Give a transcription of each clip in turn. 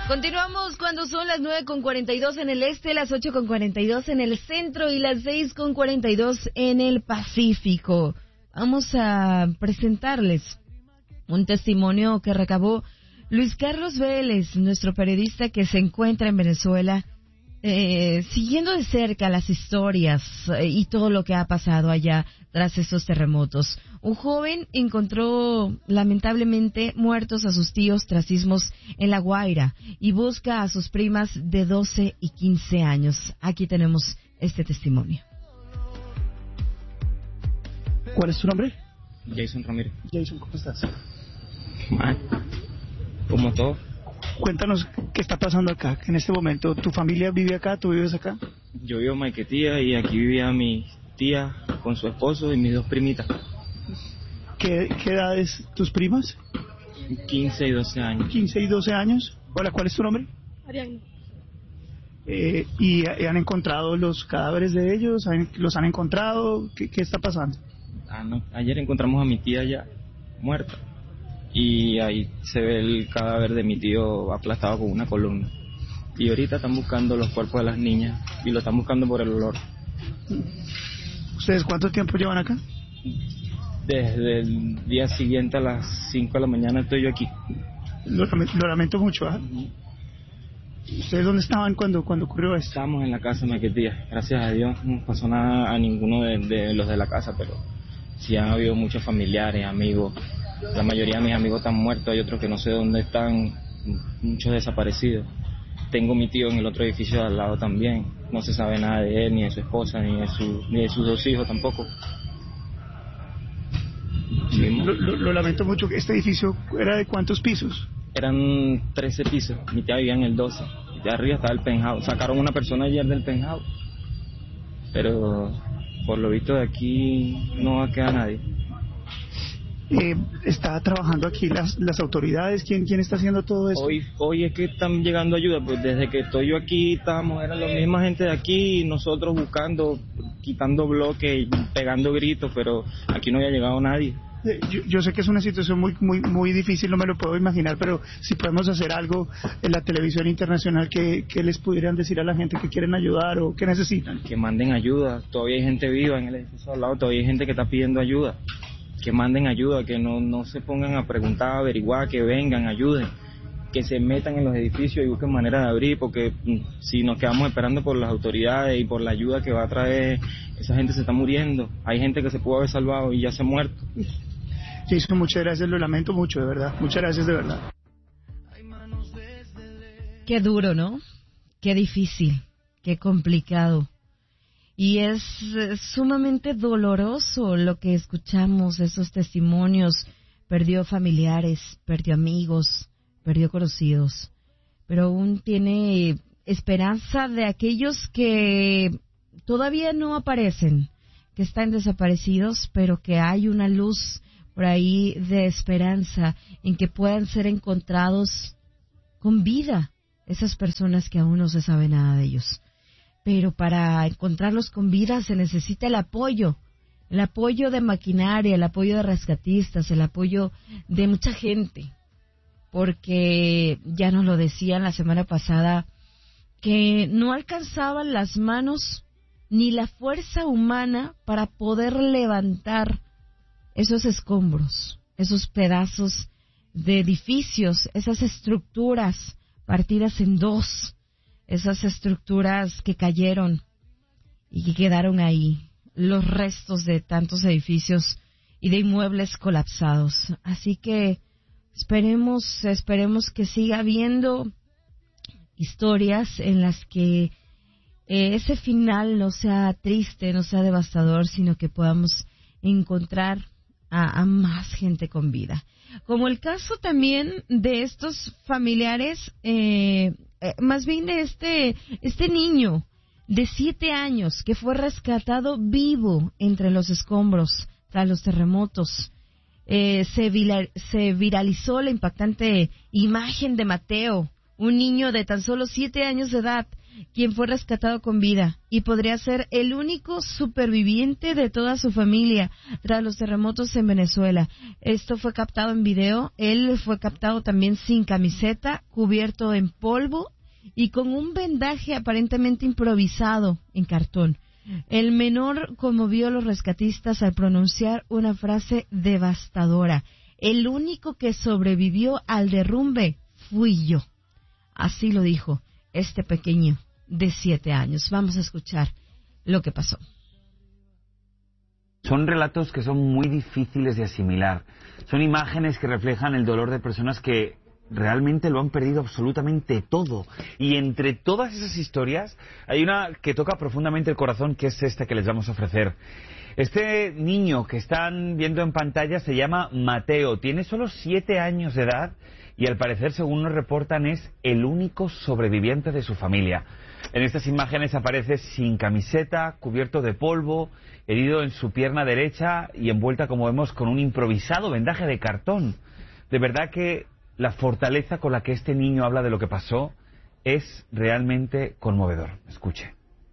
Continuamos cuando son las 9:42 en el este, las 8:42 en el centro y las 6:42 en el Pacífico. Vamos a presentarles un testimonio que recabó Luis Carlos Vélez, nuestro periodista que se encuentra en Venezuela, siguiendo de cerca las historias y todo lo que ha pasado allá tras estos terremotos. Un joven encontró lamentablemente muertos a sus tíos tras sismos en La Guaira y busca a sus primas de 12 y 15 años. Aquí tenemos este testimonio. ¿Cuál es tu nombre? Jason Ramírez. Jason, ¿cómo estás? Mal, como todo. Cuéntanos qué está pasando acá, en este momento. ¿Tu familia vive acá? ¿Tú vives acá? Yo vivo en Maiquetía y aquí vivía mi tía con su esposo y mis dos primitas. ¿Qué edades tus primas? 15 y 12 años. 15 y 12 años. Hola, ¿cuál es tu nombre? Ariadna. ¿Y han encontrado los cadáveres de ellos? ¿Los han encontrado? ¿Qué está pasando? No. Ayer encontramos a mi tía ya muerta y ahí se ve el cadáver de mi tío aplastado con una columna. Y ahorita están buscando los cuerpos de las niñas y lo están buscando por el olor. ¿Ustedes cuánto tiempo llevan acá? Desde el día siguiente a las 5 de la mañana estoy yo aquí. Lo lamento mucho, ¿eh? ¿Ustedes dónde estaban cuando ocurrió esto? Estábamos en la casa de Maiquetía. Gracias a Dios no pasó nada a ninguno de los de la casa, pero sí han habido muchos familiares, amigos. La mayoría de mis amigos están muertos, hay otros que no sé dónde están, muchos desaparecidos. Tengo mi tío en el otro edificio de al lado también. No se sabe nada de él, ni de su esposa, ni de sus dos hijos tampoco. Sí, lo lamento mucho. ¿Este edificio era de cuántos pisos? Eran 13 pisos, mi tía vivía en el 12. Y de arriba estaba el penthouse. Sacaron una persona ayer del penthouse, pero por lo visto de aquí no va a quedar nadie. ¿Está trabajando aquí las autoridades? ¿Quién está haciendo todo esto? Hoy es que están llegando ayuda, pues desde que estoy yo aquí eran la misma gente de aquí, nosotros buscando, quitando bloques y pegando gritos, pero aquí no había llegado nadie. Yo sé que es una situación muy difícil, no me lo puedo imaginar, pero si podemos hacer algo en la televisión internacional, ¿qué les pudieran decir a la gente que quieren ayudar o que necesitan? Que manden ayuda, todavía hay gente viva en el edificio al lado, todavía hay gente que está pidiendo ayuda. Que manden ayuda, que no se pongan a preguntar, a averiguar, que vengan, ayuden, que se metan en los edificios y busquen manera de abrir, porque si nos quedamos esperando por las autoridades y por la ayuda que va a traer, esa gente se está muriendo. Hay gente que se pudo haber salvado y ya se ha muerto. Jason, muchas gracias, lo lamento mucho, de verdad. Muchas gracias, de verdad. Qué duro, ¿no? Qué difícil, qué complicado. Y es sumamente doloroso lo que escuchamos, esos testimonios. Perdió familiares, perdió amigos, perdió conocidos. Pero aún tiene esperanza de aquellos que todavía no aparecen, que están desaparecidos, pero que hay una luz por ahí de esperanza en que puedan ser encontrados con vida esas personas que aún no se sabe nada de ellos. Pero para encontrarlos con vida se necesita el apoyo de maquinaria, el apoyo de rescatistas, el apoyo de mucha gente, porque ya nos lo decían la semana pasada, que no alcanzaban las manos ni la fuerza humana para poder levantar esos escombros, esos pedazos de edificios, esas estructuras partidas en dos, esas estructuras que cayeron y que quedaron ahí, los restos de tantos edificios y de inmuebles colapsados. Así que esperemos que siga habiendo historias en las que ese final no sea triste, no sea devastador, sino que podamos encontrar a más gente con vida. Como el caso también de estos familiares, más bien de este niño de 7 años que fue rescatado vivo entre los escombros tras los terremotos. Se viralizó la impactante imagen de Mateo, un niño de tan solo 7 años de edad, quien fue rescatado con vida y podría ser el único superviviente de toda su familia tras los terremotos en Venezuela. Esto fue captado en video. Él fue captado también sin camiseta, cubierto en polvo y con un vendaje aparentemente improvisado en cartón. El menor conmovió a los rescatistas al pronunciar una frase devastadora: el único que sobrevivió al derrumbe fui yo. Así lo dijo este pequeño de 7 años. Vamos a escuchar lo que pasó. Son relatos que son muy difíciles de asimilar. Son imágenes que reflejan el dolor de personas que realmente lo han perdido absolutamente todo. Y entre todas esas historias hay una que toca profundamente el corazón, que es esta que les vamos a ofrecer. Este niño que están viendo en pantalla se llama Mateo. Tiene solo 7 años de edad y al parecer, según nos reportan, es el único sobreviviente de su familia. En estas imágenes aparece sin camiseta, cubierto de polvo, herido en su pierna derecha y envuelta, como vemos, con un improvisado vendaje de cartón. De verdad que la fortaleza con la que este niño habla de lo que pasó es realmente conmovedor. Escuche.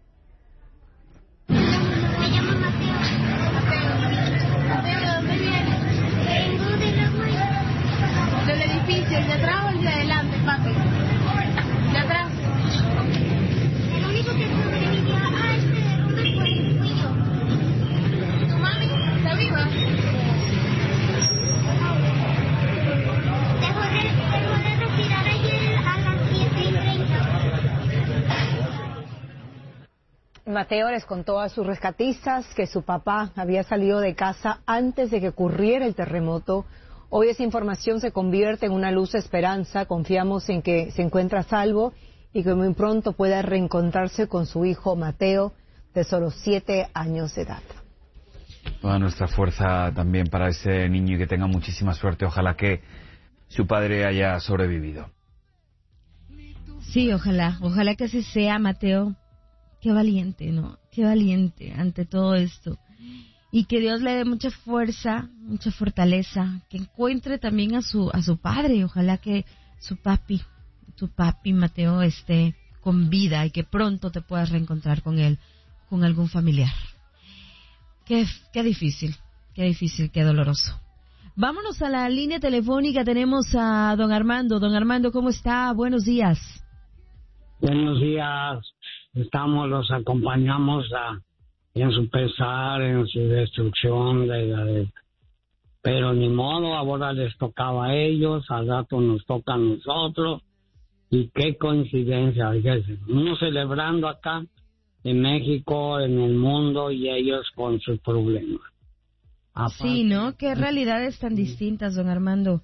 Me llamo Mateo. Mateo, ¿de dónde vienes? Vengo de la Guayana. ¿Del edificio, el de atrás o el de adelante, papi? ¿De atrás? El único que sobrevivió a este derrumbe fui yo. ¿Tu mami está viva? Dejó de respirar ayer a las 7:30. Mateo les contó a sus rescatistas que su papá había salido de casa antes de que ocurriera el terremoto. Hoy esa información se convierte en una luz de esperanza. Confiamos en que se encuentre a salvo y que muy pronto pueda reencontrarse con su hijo Mateo, de solo 7 años de edad. Toda nuestra fuerza también para ese niño y que tenga muchísima suerte. Ojalá que su padre haya sobrevivido. Sí, ojalá que así sea, Mateo. Qué valiente, ¿no? Qué valiente ante todo esto. Y que Dios le dé mucha fuerza, mucha fortaleza, que encuentre también a su padre. Ojalá que tu papi, Mateo, esté con vida y que pronto te puedas reencontrar con él, con algún familiar. Qué difícil, qué doloroso. Vámonos a la línea telefónica. Tenemos a don Armando. Don Armando, ¿cómo está? Buenos días. Buenos días. Los acompañamos en su pesar, en su destrucción, pero ni modo, ahora les tocaba a ellos, al rato nos toca a nosotros, y qué coincidencia, fíjense, uno celebrando acá en México, en el mundo, y ellos con sus problemas. Aparte, sí, ¿no? Qué realidades tan distintas, don Armando.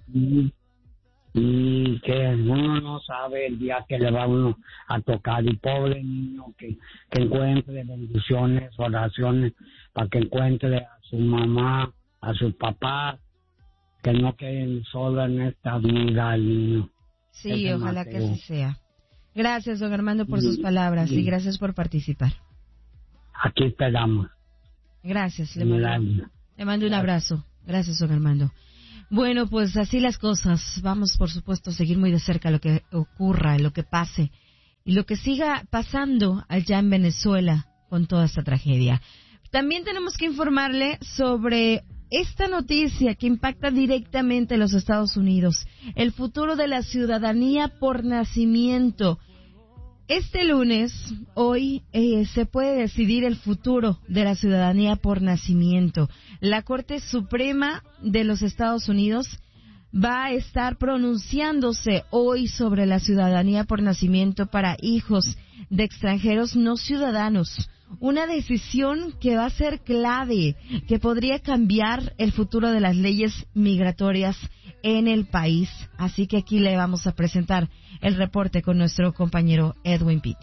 Y que uno no sabe el día que le va a uno a tocar, y pobre niño que encuentre bendiciones, oraciones, para que encuentre a su mamá, a su papá, que no queden solo en esta vida el niño. Sí, ojalá que así sea. Gracias, don Armando, por sus palabras y gracias por participar. Aquí esperamos. Gracias, le mando un abrazo. Gracias, don Armando. Bueno, pues así las cosas. Vamos, por supuesto, a seguir muy de cerca lo que ocurra, lo que pase y lo que siga pasando allá en Venezuela con toda esta tragedia. También tenemos que informarle sobre esta noticia que impacta directamente a los Estados Unidos, el futuro de la ciudadanía por nacimiento. Este lunes, hoy, se puede decidir el futuro de la ciudadanía por nacimiento. La Corte Suprema de los Estados Unidos va a estar pronunciándose hoy sobre la ciudadanía por nacimiento para hijos de extranjeros no ciudadanos. Una decisión que va a ser clave, que podría cambiar el futuro de las leyes migratorias en el país. Así que aquí le vamos a presentar el reporte con nuestro compañero Edwin Pitti.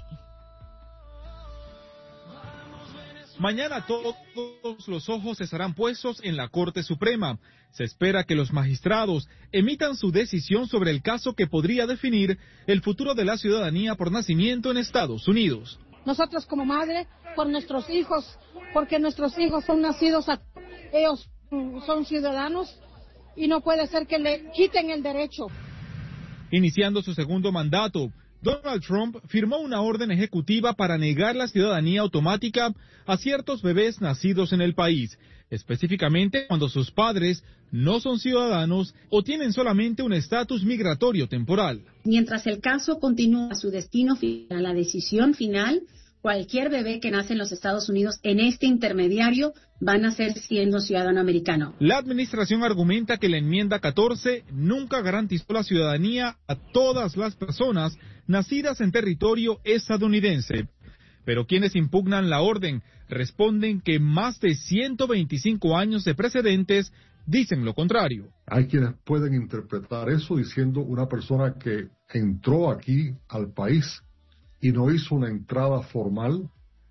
Mañana todos los ojos estarán puestos en la Corte Suprema. Se espera que los magistrados emitan su decisión sobre el caso que podría definir el futuro de la ciudadanía por nacimiento en Estados Unidos. Nosotros como madre, por nuestros hijos, porque nuestros hijos son nacidos, ellos son ciudadanos y no puede ser que le quiten el derecho. Iniciando su segundo mandato, Donald Trump firmó una orden ejecutiva para negar la ciudadanía automática a ciertos bebés nacidos en el país, específicamente cuando sus padres no son ciudadanos o tienen solamente un estatus migratorio temporal. Mientras el caso continúa su destino final, la decisión final, cualquier bebé que nace en los Estados Unidos en este intermediario va a nacer siendo ciudadano americano. La administración argumenta que la enmienda 14 nunca garantizó la ciudadanía a todas las personas nacidas en territorio estadounidense. Pero quienes impugnan la orden responden que más de 125 años de precedentes dicen lo contrario. Hay quienes pueden interpretar eso diciendo una persona que entró aquí al país y no hizo una entrada formal,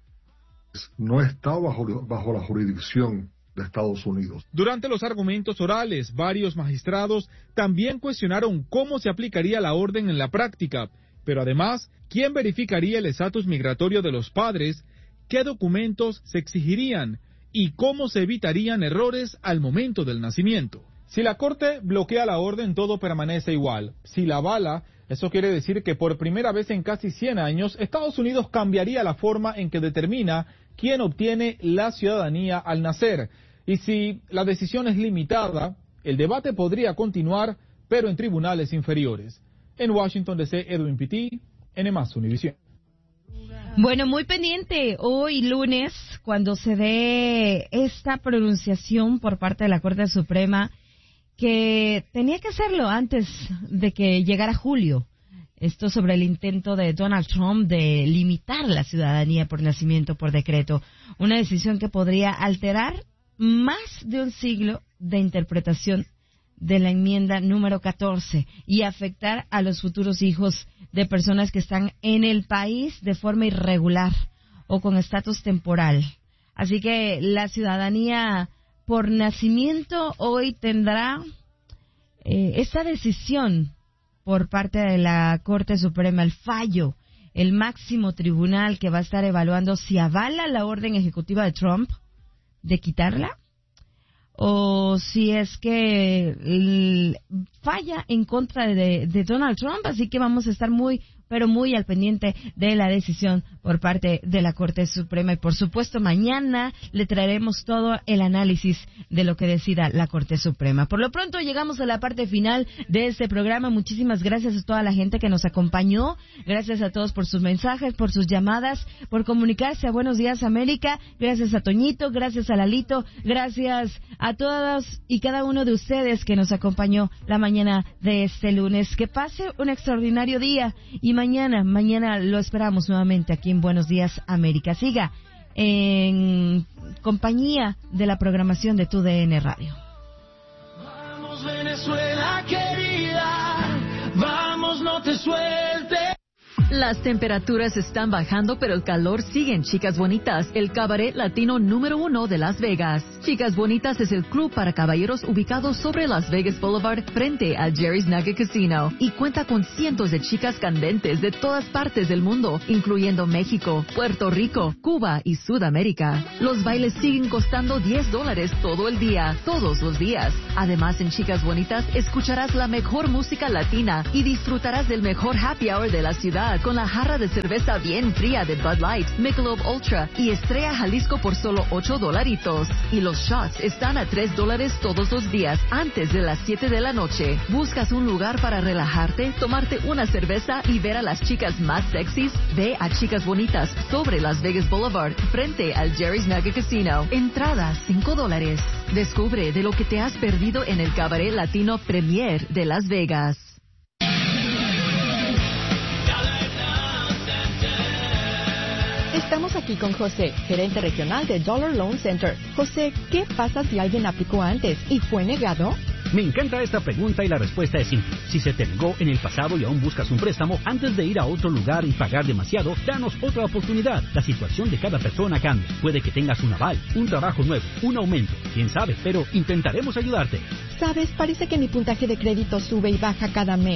no está bajo la jurisdicción de Estados Unidos. Durante los argumentos orales, varios magistrados también cuestionaron cómo se aplicaría la orden en la práctica, pero además, ¿quién verificaría el estatus migratorio de los padres? ¿Qué documentos se exigirían? ¿Y cómo se evitarían errores al momento del nacimiento? Si la Corte bloquea la orden, todo permanece igual. Si la avala, eso quiere decir que por primera vez en casi 100 años, Estados Unidos cambiaría la forma en que determina quién obtiene la ciudadanía al nacer. Y si la decisión es limitada, el debate podría continuar, pero en tribunales inferiores. En Washington DC, Edwin Pitti, NM Univisión. Bueno, muy pendiente hoy lunes cuando se dé esta pronunciación por parte de la Corte Suprema, que tenía que hacerlo antes de que llegara julio. Esto sobre el intento de Donald Trump de limitar la ciudadanía por nacimiento por decreto. Una decisión que podría alterar más de un siglo de interpretación de la enmienda número 14 y afectar a los futuros hijos de personas que están en el país de forma irregular o con estatus temporal. Así que la ciudadanía por nacimiento hoy tendrá esta decisión por parte de la Corte Suprema, el fallo, el máximo tribunal que va a estar evaluando si avala la orden ejecutiva de Trump de quitarla o si es que falla en contra de Donald Trump. Así que vamos a estar muy, pero muy al pendiente de la decisión por parte de la Corte Suprema. Y por supuesto, mañana le traeremos todo el análisis de lo que decida la Corte Suprema. Por lo pronto, llegamos a la parte final de este programa. Muchísimas gracias a toda la gente que nos acompañó. Gracias a todos por sus mensajes, por sus llamadas, por comunicarse a Buenos Días América. Gracias a Toñito, gracias a Lalito, gracias a todos y cada uno de ustedes que nos acompañó la mañana de este lunes. Que pase un extraordinario día y mañana lo esperamos nuevamente aquí en Buenos Días América. Siga en compañía de la programación de TUDN Radio. Vamos Venezuela querida, vamos no te sueltes. Las temperaturas están bajando, pero el calor sigue en Chicas Bonitas, el cabaret latino número 1 de Las Vegas. Chicas Bonitas es el club para caballeros ubicado sobre Las Vegas Boulevard frente al Jerry's Nugget Casino y cuenta con cientos de chicas candentes de todas partes del mundo, incluyendo México, Puerto Rico, Cuba y Sudamérica. Los bailes siguen costando $10 todo el día, todos los días. Además, en Chicas Bonitas escucharás la mejor música latina y disfrutarás del mejor happy hour de la ciudad con la jarra de cerveza bien fría de Bud Light, Michelob Ultra y Estrella Jalisco por solo $8. Y los shots están a $3 todos los días antes de las 7 de la noche. ¿Buscas un lugar para relajarte, tomarte una cerveza y ver a las chicas más sexys? Ve a Chicas Bonitas sobre Las Vegas Boulevard frente al Jerry's Nugget Casino. Entrada $5. Descubre de lo que te has perdido en el Cabaret Latino Premier de Las Vegas. Estamos aquí con José, gerente regional de Dollar Loan Center. José, ¿qué pasa si alguien aplicó antes y fue negado? Me encanta esta pregunta y la respuesta es simple. Si se te negó en el pasado y aún buscas un préstamo, antes de ir a otro lugar y pagar demasiado, danos otra oportunidad. La situación de cada persona cambia. Puede que tengas un aval, un trabajo nuevo, un aumento. Quién sabe, pero intentaremos ayudarte. Sabes, parece que mi puntaje de crédito sube y baja cada mes.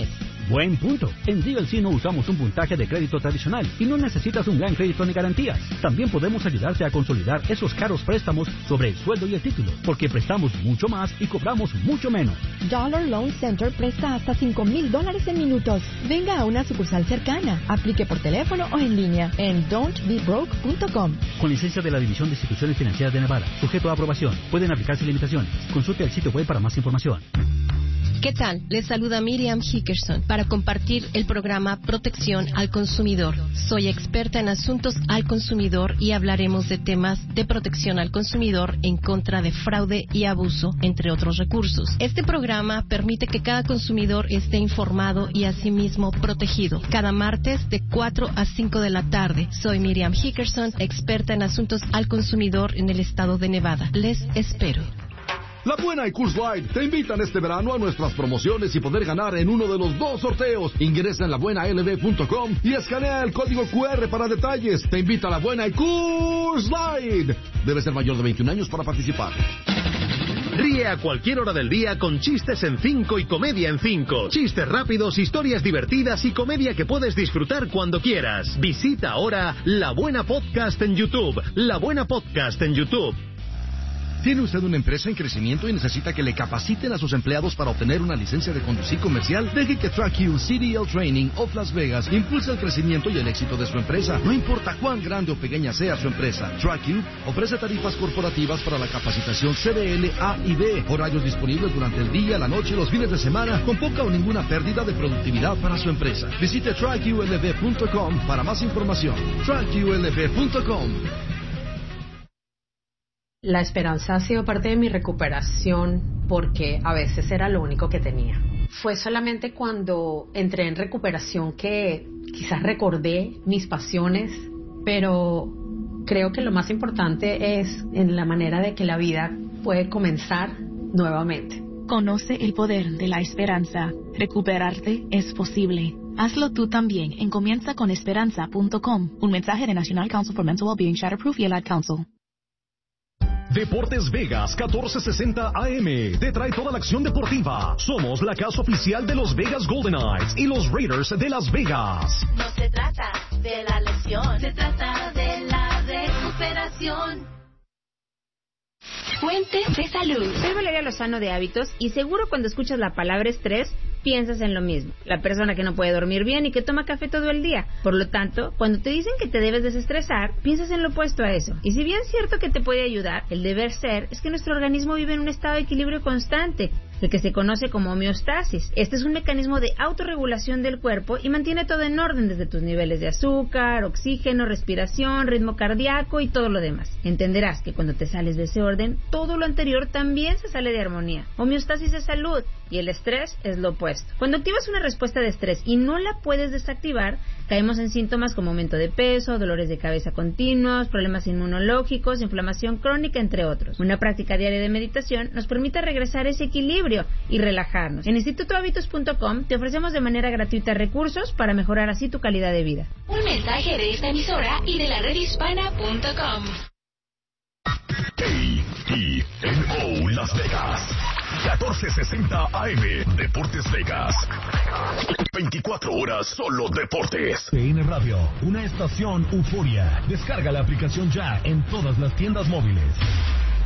Buen punto. En DLC no usamos un puntaje de crédito tradicional y no necesitas un gran crédito ni garantías. También podemos ayudarte a consolidar esos caros préstamos sobre el sueldo y el título, porque prestamos mucho más y cobramos mucho menos. Dollar Loan Center presta hasta $5,000 en minutos. Venga a una sucursal cercana. Aplique por teléfono o en línea en don'tbebroke.com. Con licencia de la División de Instituciones Financieras de Nevada, sujeto a aprobación. Pueden aplicarse limitaciones. Consulte el sitio web para más información. ¿Qué tal? Les saluda Miriam Hickerson para compartir el programa Protección al Consumidor. Soy experta en asuntos al consumidor y hablaremos de temas de protección al consumidor en contra de fraude y abuso, entre otros recursos. Este programa permite que cada consumidor esté informado y asimismo protegido. Cada martes de 4 a 5 de la tarde. Soy Miriam Hickerson, experta en asuntos al consumidor en el estado de Nevada. Les espero. La Buena y Coors Light te invitan este verano a nuestras promociones y poder ganar en uno de los 2 sorteos. Ingresa en labuenalb.com y escanea el código QR para detalles. Te invita a La Buena y Coors Light. Debe ser mayor de 21 años para participar. Ríe a cualquier hora del día con chistes en 5 y comedia en 5. Chistes rápidos, historias divertidas y comedia que puedes disfrutar cuando quieras. Visita ahora La Buena Podcast en YouTube. La Buena Podcast en YouTube. ¿Tiene usted una empresa en crecimiento y necesita que le capaciten a sus empleados para obtener una licencia de conducir comercial? Deje que TrackU CDL Training of Las Vegas impulse el crecimiento y el éxito de su empresa. No importa cuán grande o pequeña sea su empresa, TrackU ofrece tarifas corporativas para la capacitación CDL A y B. Horarios disponibles durante el día, la noche y los fines de semana, con poca o ninguna pérdida de productividad para su empresa. Visite TrackULV.com para más información. TrackULV.com. La esperanza ha sido parte de mi recuperación porque a veces era lo único que tenía. Fue solamente cuando entré en recuperación que quizás recordé mis pasiones, pero creo que lo más importante es en la manera de que la vida puede comenzar nuevamente. Conoce el poder de la esperanza. Recuperarte es posible. Hazlo tú también en comienzaconesperanza.com. Un mensaje de National Council for Mental Wellbeing, Shatterproof y el Ad Council. Deportes Vegas 1460 AM te trae toda la acción deportiva. Somos la casa oficial de los Vegas Golden Knights y los Raiders de Las Vegas. No se trata de la lesión, se trata de la recuperación. Fuentes de salud. Soy Valeria Lozano de Hábitos y seguro cuando escuchas la palabra estrés piensas en lo mismo. La persona que no puede dormir bien y que toma café todo el día. Por lo tanto, cuando te dicen que te debes desestresar, piensas en lo opuesto a eso. Y si bien es cierto que te puede ayudar, el deber ser es que nuestro organismo vive en un estado de equilibrio constante, el que se conoce como homeostasis. Este es un mecanismo de autorregulación del cuerpo y mantiene todo en orden desde tus niveles de azúcar, oxígeno, respiración, ritmo cardíaco y todo lo demás. Entenderás que cuando te sales de ese orden, todo lo anterior también se sale de armonía. Homeostasis es salud y el estrés es lo opuesto. Cuando activas una respuesta de estrés y no la puedes desactivar, caemos en síntomas como aumento de peso, dolores de cabeza continuos, problemas inmunológicos, inflamación crónica, entre otros. Una práctica diaria de meditación nos permite regresar a ese equilibrio y relajarnos. En institutohabitos.com te ofrecemos de manera gratuita recursos para mejorar así tu calidad de vida. Un mensaje de esta emisora y de la redhispana.com. KENO Las Vegas 1460 AM Deportes Vegas. 24 horas solo deportes. TN Radio, una estación euforia. Descarga la aplicación ya en todas las tiendas móviles.